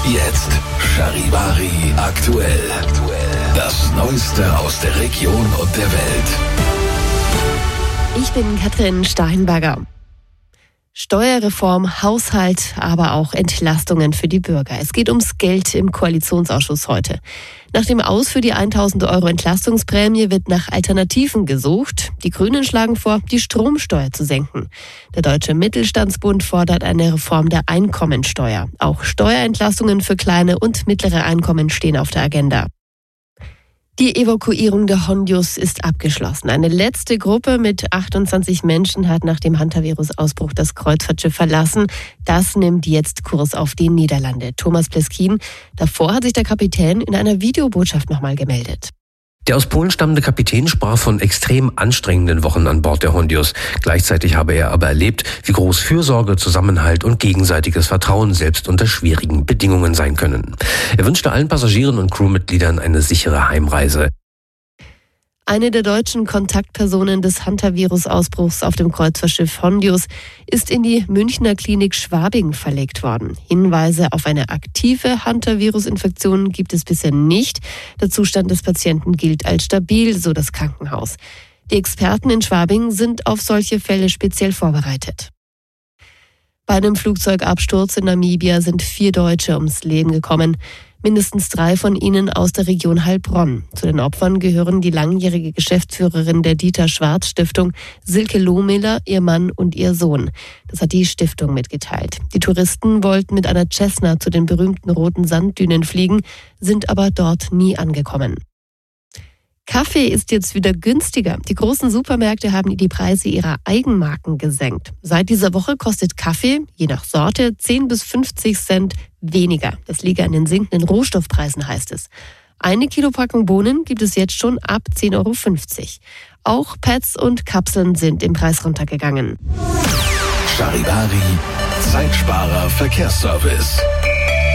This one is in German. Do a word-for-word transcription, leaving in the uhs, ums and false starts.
Jetzt Charivari aktuell. Das Neueste aus der Region und der Welt. Ich bin Katrin Steinberger. Steuerreform, Haushalt, aber auch Entlastungen für die Bürger. Es geht ums Geld im Koalitionsausschuss heute. Nach dem Aus für die tausend Euro Entlastungsprämie wird nach Alternativen gesucht. Die Grünen schlagen vor, die Stromsteuer zu senken. Der Deutsche Mittelstandsbund fordert eine Reform der Einkommensteuer. Auch Steuerentlastungen für kleine und mittlere Einkommen stehen auf der Agenda. Die Evakuierung der Hondius ist abgeschlossen. Eine letzte Gruppe mit achtundzwanzig Menschen hat nach dem Hantavirus-Ausbruch das Kreuzfahrtschiff verlassen. Das nimmt jetzt Kurs auf die Niederlande. Thomas Pleskin, davor hat sich der Kapitän in einer Videobotschaft nochmal gemeldet. Der aus Polen stammende Kapitän sprach von extrem anstrengenden Wochen an Bord der Hondius. Gleichzeitig habe er aber erlebt, wie groß Fürsorge, Zusammenhalt und gegenseitiges Vertrauen selbst unter schwierigen Bedingungen sein können. Er wünschte allen Passagieren und Crewmitgliedern eine sichere Heimreise. Eine der deutschen Kontaktpersonen des Hantavirus-Ausbruchs auf dem Kreuzfahrtschiff Hondius ist in die Münchner Klinik Schwabing verlegt worden. Hinweise auf eine aktive Hantavirus-Infektion gibt es bisher nicht. Der Zustand des Patienten gilt als stabil, so das Krankenhaus. Die Experten in Schwabing sind auf solche Fälle speziell vorbereitet. Bei einem Flugzeugabsturz in Namibia sind vier Deutsche ums Leben gekommen. Mindestens drei von ihnen aus der Region Heilbronn. Zu den Opfern gehören die langjährige Geschäftsführerin der Dieter-Schwarz-Stiftung, Silke Lohmiller, ihr Mann und ihr Sohn. Das hat die Stiftung mitgeteilt. Die Touristen wollten mit einer Cessna zu den berühmten roten Sanddünen fliegen, sind aber dort nie angekommen. Kaffee ist jetzt wieder günstiger. Die großen Supermärkte haben die Preise ihrer Eigenmarken gesenkt. Seit dieser Woche kostet Kaffee, je nach Sorte, zehn bis fünfzig Cent weniger. Das liege an den sinkenden Rohstoffpreisen, heißt es. Eine Kilopackung Bohnen gibt es jetzt schon ab zehn Euro fünfzig. Auch Pads und Kapseln sind im Preis runtergegangen. Charivari, Zeitsparer Verkehrsservice.